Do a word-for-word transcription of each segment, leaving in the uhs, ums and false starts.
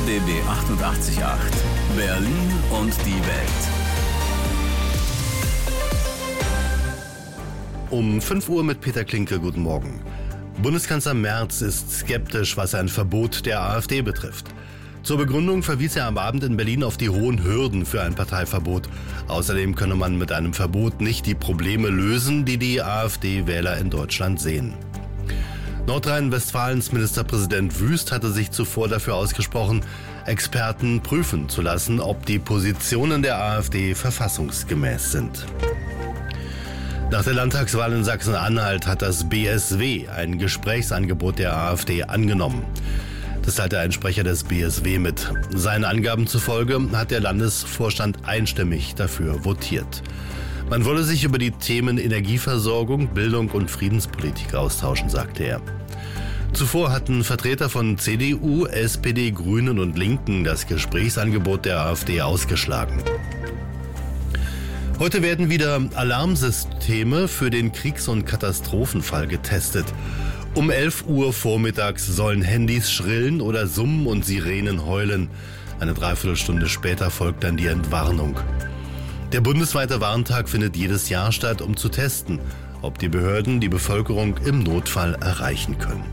B B achtundachtzig Komma acht. Berlin und die Welt. Um fünf Uhr mit Peter Klinke, guten Morgen. Bundeskanzler Merz ist skeptisch, was ein Verbot der AfD betrifft. Zur Begründung verwies er am Abend in Berlin auf die hohen Hürden für ein Parteiverbot. Außerdem könne man mit einem Verbot nicht die Probleme lösen, die die AfD-Wähler in Deutschland sehen. Nordrhein-Westfalens Ministerpräsident Wüst hatte sich zuvor dafür ausgesprochen, Experten prüfen zu lassen, ob die Positionen der AfD verfassungsgemäß sind. Nach der Landtagswahl in Sachsen-Anhalt hat das B S W ein Gesprächsangebot der AfD angenommen. Das teilte ein Sprecher des B S W mit. Seinen Angaben zufolge hat der Landesvorstand einstimmig dafür votiert. Man wolle sich über die Themen Energieversorgung, Bildung und Friedenspolitik austauschen, sagte er. Zuvor hatten Vertreter von C D U, S P D, Grünen und Linken das Gesprächsangebot der AfD ausgeschlagen. Heute werden wieder Alarmsysteme für den Kriegs- und Katastrophenfall getestet. Um elf Uhr vormittags sollen Handys schrillen oder summen und Sirenen heulen. Eine Dreiviertelstunde später folgt dann die Entwarnung. Der bundesweite Warntag findet jedes Jahr statt, um zu testen, ob die Behörden die Bevölkerung im Notfall erreichen können.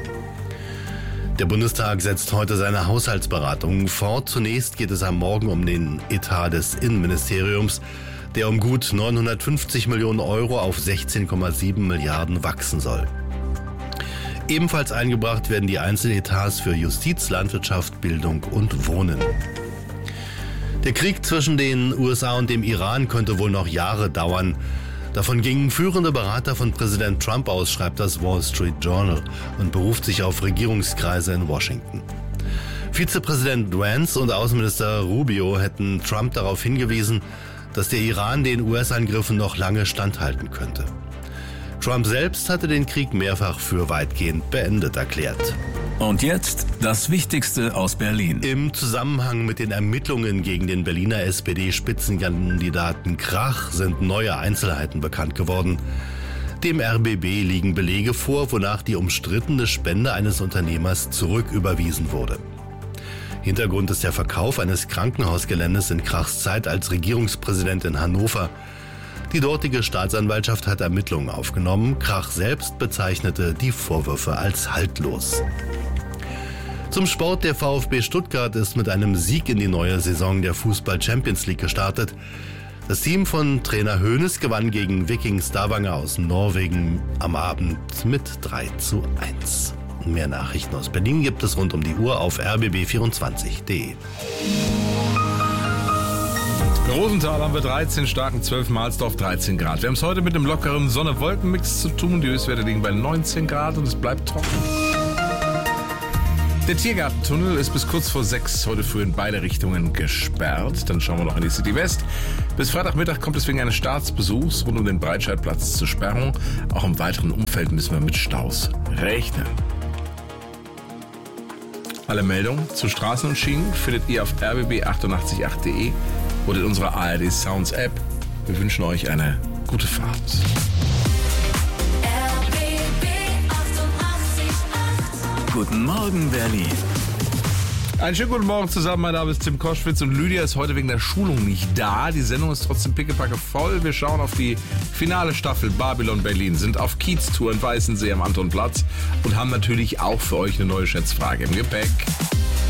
Der Bundestag setzt heute seine Haushaltsberatungen fort. Zunächst geht es am Morgen um den Etat des Innenministeriums, der um gut neunhundertfünfzig Millionen Euro auf sechzehn Komma sieben Milliarden wachsen soll. Ebenfalls eingebracht werden die Einzeletats für Justiz, Landwirtschaft, Bildung und Wohnen. Der Krieg zwischen den U S A und dem Iran könnte wohl noch Jahre dauern. Davon gingen führende Berater von Präsident Trump aus, schreibt das Wall Street Journal und beruft sich auf Regierungskreise in Washington. Vizepräsident Vance und Außenminister Rubio hätten Trump darauf hingewiesen, dass der Iran den U S-Angriffen noch lange standhalten könnte. Trump selbst hatte den Krieg mehrfach für weitgehend beendet erklärt. Und jetzt das Wichtigste aus Berlin. Im Zusammenhang mit den Ermittlungen gegen den Berliner S P D-Spitzenkandidaten Krach sind neue Einzelheiten bekannt geworden. Dem R B B liegen Belege vor, wonach die umstrittene Spende eines Unternehmers zurücküberwiesen wurde. Hintergrund ist der Verkauf eines Krankenhausgeländes in Krachs Zeit als Regierungspräsident in Hannover. Die dortige Staatsanwaltschaft hat Ermittlungen aufgenommen. Krach selbst bezeichnete die Vorwürfe als haltlos. Zum Sport: Der VfB Stuttgart ist mit einem Sieg in die neue Saison der Fußball-Champions League gestartet. Das Team von Trainer Hoeneß gewann gegen Viking Stavanger aus Norwegen am Abend mit drei zu eins. Mehr Nachrichten aus Berlin gibt es rund um die Uhr auf r b b vierundzwanzig punkt d e. Rosenthal haben wir dreizehn, Starken zwölf, Mahlsdorf dreizehn Grad. Wir haben es heute mit einem lockeren Sonne-Wolken-Mix zu tun. Die Höchstwerte liegen bei neunzehn Grad und es bleibt trocken. Der Tiergartentunnel ist bis kurz vor sechs heute früh in beide Richtungen gesperrt. Dann schauen wir noch in die City West. Bis Freitagmittag kommt es wegen eines Staatsbesuchs rund um den Breitscheidplatz zur Sperrung. Auch im weiteren Umfeld müssen wir mit Staus rechnen. Alle Meldungen zu Straßen und Schienen findet ihr auf r b b achtundachtzig Komma acht punkt d e oder in unserer A R D Sounds App. Wir wünschen euch eine gute Fahrt. R B B achtundachtzig Komma acht. Guten Morgen, Berlin. Einen schönen guten Morgen zusammen. Mein Name ist Tim Koschwitz und Lydia ist heute wegen der Schulung nicht da. Die Sendung ist trotzdem pickepacke voll. Wir schauen auf die finale Staffel Babylon Berlin, sind auf Kiez-Tour in Weißensee am Antonplatz und haben natürlich auch für euch eine neue Schätzfrage im Gepäck.